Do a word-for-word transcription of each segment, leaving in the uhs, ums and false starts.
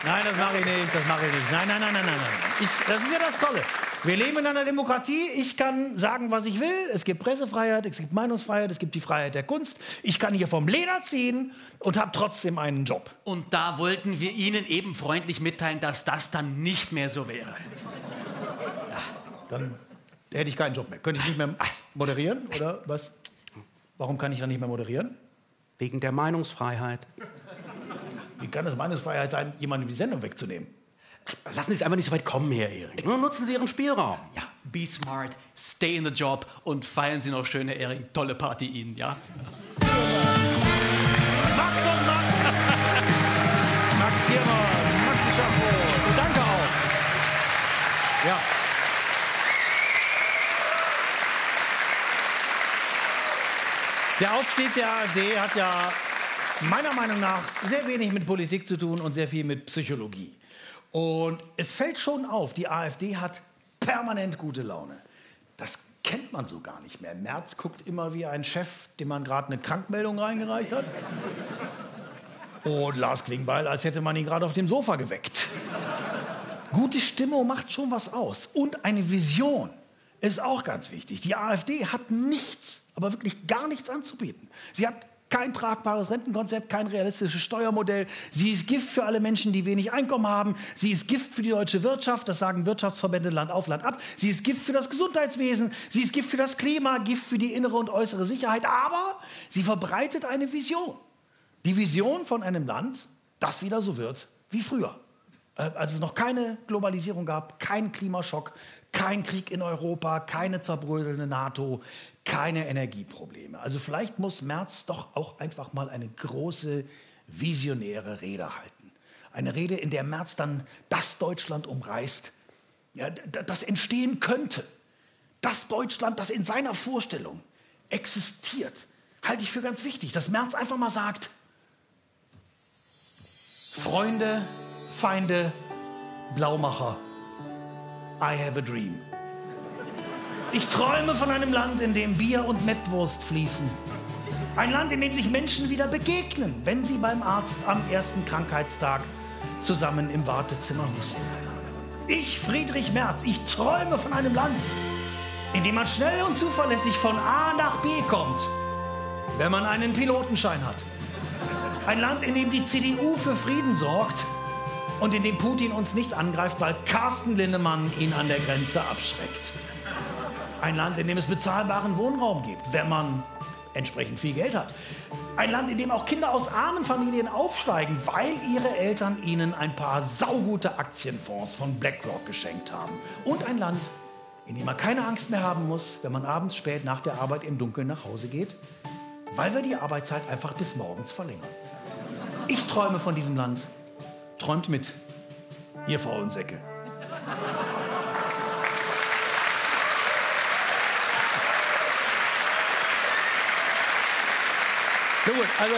Nein, das mache ich nicht, das mache ich nicht. Nein, nein, nein, nein, nein. Ich, das ist ja das Tolle. Wir leben in einer Demokratie. Ich kann sagen, was ich will. Es gibt Pressefreiheit, es gibt Meinungsfreiheit, es gibt die Freiheit der Kunst. Ich kann hier vom Leder ziehen und habe trotzdem einen Job. Und da wollten wir Ihnen eben freundlich mitteilen, dass das dann nicht mehr so wäre. Ja, dann hätte ich keinen Job mehr. Könnte ich nicht mehr moderieren, oder was? Warum kann ich dann nicht mehr moderieren? Wegen der Meinungsfreiheit. Wie kann es Meinungsfreiheit sein, jemandem die Sendung wegzunehmen? Lassen Sie es einfach nicht so weit kommen, Herr Ehring. Nur nutzen Sie Ihren Spielraum. Ja, be smart, stay in the job und feiern Sie noch schön, Herr Ehring. Tolle Party Ihnen, ja? Max und Max! Max Giermann, Max Schaffer. Und danke auch. Ja. Der Aufstieg der AfD hat ja meiner Meinung nach sehr wenig mit Politik zu tun und sehr viel mit Psychologie. Und es fällt schon auf, die AfD hat permanent gute Laune. Das kennt man so gar nicht mehr. Merz guckt immer wie ein Chef, dem man gerade eine Krankmeldung reingereicht hat. Und Lars Klingbeil, als hätte man ihn gerade auf dem Sofa geweckt. Gute Stimmung macht schon was aus. Und eine Vision ist auch ganz wichtig. Die AfD hat nichts, aber wirklich gar nichts anzubieten. Sie hat kein tragbares Rentenkonzept, kein realistisches Steuermodell. Sie ist Gift für alle Menschen, die wenig Einkommen haben. Sie ist Gift für die deutsche Wirtschaft, das sagen Wirtschaftsverbände Land auf, Land ab. Sie ist Gift für das Gesundheitswesen, sie ist Gift für das Klima, Gift für die innere und äußere Sicherheit. Aber sie verbreitet eine Vision. Die Vision von einem Land, das wieder so wird wie früher. Als es noch keine Globalisierung gab, kein Klimaschock, kein Krieg in Europa, keine zerbröselnde NATO, keine Energieprobleme. Also vielleicht muss Merz doch auch einfach mal eine große, visionäre Rede halten. Eine Rede, in der Merz dann das Deutschland umreißt, ja, das entstehen könnte. Das Deutschland, das in seiner Vorstellung existiert, halte ich für ganz wichtig. Dass Merz einfach mal sagt, Freunde, Feinde, Blaumacher, I have a dream. Ich träume von einem Land, in dem Bier und Mettwurst fließen. Ein Land, in dem sich Menschen wieder begegnen, wenn sie beim Arzt am ersten Krankheitstag zusammen im Wartezimmer husten. Ich, Friedrich Merz, ich träume von einem Land, in dem man schnell und zuverlässig von A nach B kommt, wenn man einen Pilotenschein hat. Ein Land, in dem die C D U für Frieden sorgt und in dem Putin uns nicht angreift, weil Carsten Linnemann ihn an der Grenze abschreckt. Ein Land, in dem es bezahlbaren Wohnraum gibt, wenn man entsprechend viel Geld hat. Ein Land, in dem auch Kinder aus armen Familien aufsteigen, weil ihre Eltern ihnen ein paar saugute Aktienfonds von BlackRock geschenkt haben. Und ein Land, in dem man keine Angst mehr haben muss, wenn man abends spät nach der Arbeit im Dunkeln nach Hause geht, weil wir die Arbeitszeit einfach bis morgens verlängern. Ich träume von diesem Land. Träumt mit, ihr faulen Säcke. So gut, also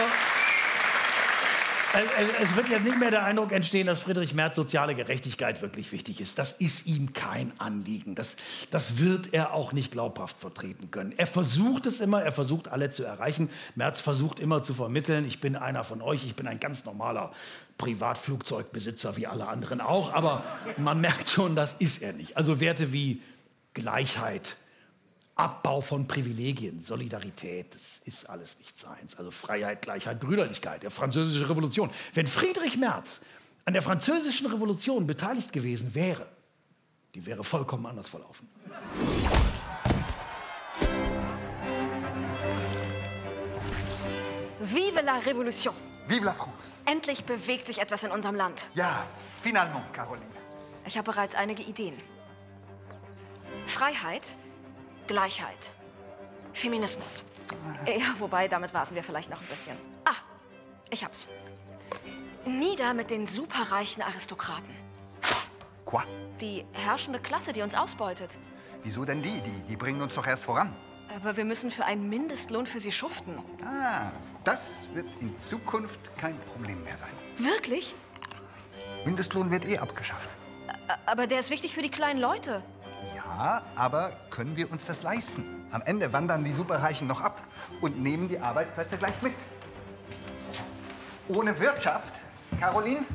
es, es wird jetzt nicht mehr der Eindruck entstehen, dass Friedrich Merz soziale Gerechtigkeit wirklich wichtig ist. Das ist ihm kein Anliegen. Das, das wird er auch nicht glaubhaft vertreten können. Er versucht es immer, er versucht alle zu erreichen. Merz versucht immer zu vermitteln, ich bin einer von euch, ich bin ein ganz normaler Privatflugzeugbesitzer wie alle anderen auch. Aber man merkt schon, das ist er nicht. Also Werte wie Gleichheit, Abbau von Privilegien, Solidarität, das ist alles nicht seins. Also Freiheit, Gleichheit, Brüderlichkeit, der Französische Revolution. Wenn Friedrich Merz an der Französischen Revolution beteiligt gewesen wäre, die wäre vollkommen anders verlaufen. Vive la Révolution! Vive la France! Endlich bewegt sich etwas in unserem Land. Ja, finalement, Caroline. Ich habe bereits einige Ideen. Freiheit, Gleichheit, Feminismus. Ja, wobei, damit warten wir vielleicht noch ein bisschen. Ah, ich hab's. Nieder mit den superreichen Aristokraten. Quoi? Die herrschende Klasse, die uns ausbeutet. Wieso denn die? Die, die bringen uns doch erst voran. Aber wir müssen für einen Mindestlohn für sie schuften. Ah, das wird in Zukunft kein Problem mehr sein. Wirklich? Mindestlohn wird eh abgeschafft. Aber der ist wichtig für die kleinen Leute. Ja, aber können wir uns das leisten? Am Ende wandern die Superreichen noch ab und nehmen die Arbeitsplätze gleich mit. Ohne Wirtschaft, Caroline,